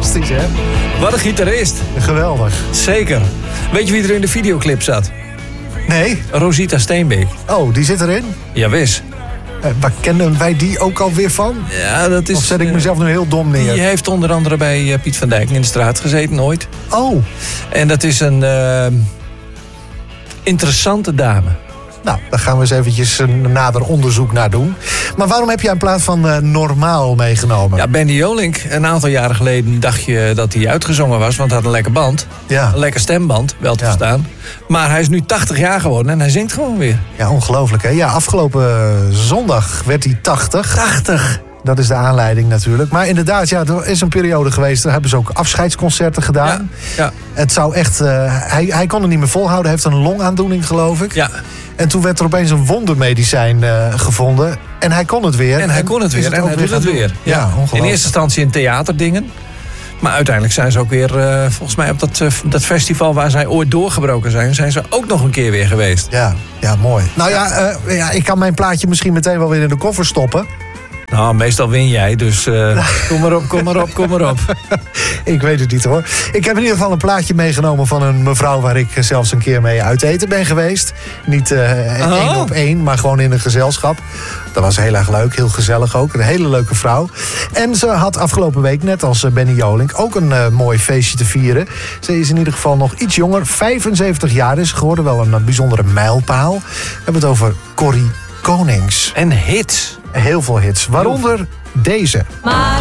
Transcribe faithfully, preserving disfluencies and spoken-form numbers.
Fantastisch, hè? Wat een gitarist. Geweldig. Zeker. Weet je wie er in de videoclip zat? Nee? Rosita Steenbeek. Oh, die zit erin? Ja, wis. Uh, waar kennen wij die ook alweer van? Ja, dat is... Of zet ik mezelf nu heel dom neer? Die heeft onder andere bij uh, Piet van Dijk in de straat gezeten, ooit. Oh. En dat is een uh, interessante dame. Nou, daar gaan we eens eventjes een nader onderzoek naar doen. Maar waarom heb jij in plaats van uh, Normaal meegenomen? Ja, Benny Jolink. Een aantal jaren geleden dacht je dat hij uitgezongen was, want hij had een lekker band. Ja. Een lekker stemband, wel te ja. verstaan. Maar hij is nu tachtig jaar geworden en hij zingt gewoon weer. Ja, ongelooflijk, hè? Ja, afgelopen zondag werd hij tachtig. tachtig! Dat is de aanleiding natuurlijk. Maar inderdaad, ja, er is een periode geweest. Daar hebben ze ook afscheidsconcerten gedaan. Ja, ja. Het zou echt... Uh, hij, hij kon het niet meer volhouden. Hij heeft een longaandoening, geloof ik. Ja. En toen werd er opeens een wondermedicijn uh, gevonden. En hij kon het weer. En hij kon het weer. En, en hij doet het weer. Ja, ja, ongelooflijk. In eerste instantie in theaterdingen. Maar uiteindelijk zijn ze ook weer, uh, volgens mij op dat, uh, dat festival waar zij ooit doorgebroken zijn, zijn ze ook nog een keer weer geweest. Ja, ja, mooi. Nou ja, uh, ja, ik kan mijn plaatje misschien meteen wel weer in de koffer stoppen. Nou, meestal win jij, dus uh, kom maar op, kom maar op, kom maar op. Ik weet het niet, hoor. Ik heb in ieder geval een plaatje meegenomen van een mevrouw waar ik zelfs een keer mee uit eten ben geweest. Niet uh, oh. één op één, maar gewoon in een gezelschap. Dat was heel erg leuk, heel gezellig ook. Een hele leuke vrouw. En ze had afgelopen week, net als Benny Jolink, ook een uh, mooi feestje te vieren. Ze is in ieder geval nog iets jonger. vijfenzeventig jaar is geworden, wel een bijzondere mijlpaal. We hebben het over Corrie Konings. En hits. Heel veel hits, waaronder deze. Maar